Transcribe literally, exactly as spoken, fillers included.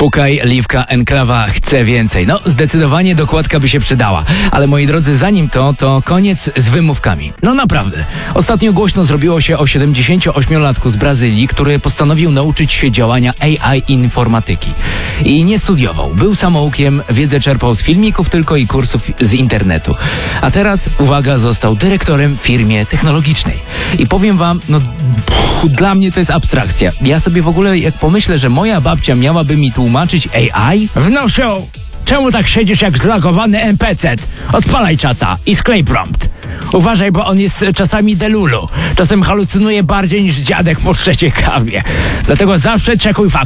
Pukaj, Liwka, Enklawa chce więcej. No, zdecydowanie dokładka by się przydała. Ale moi drodzy, zanim to, to koniec z wymówkami. No naprawdę. Ostatnio głośno zrobiło się o siedemdziesięcioośmiolatku z Brazylii, który postanowił nauczyć się działania A I i informatyki. I nie studiował. Był samoukiem, wiedzę czerpał z filmików tylko i kursów z internetu. A teraz, uwaga, został dyrektorem w firmie technologicznej. I powiem wam, no pff, dla mnie to jest abstrakcja. Ja sobie w ogóle, jak pomyślę, że moja babcia miałaby mi tłumaczyć A I... Wnosiu, czemu tak siedzisz jak zlogowany N P C? Odpalaj czata i sklej prompt. Uważaj, bo on jest czasami delulu. Czasem halucynuje bardziej niż dziadek po trzeciej kawie. Dlatego zawsze czekuj fakt.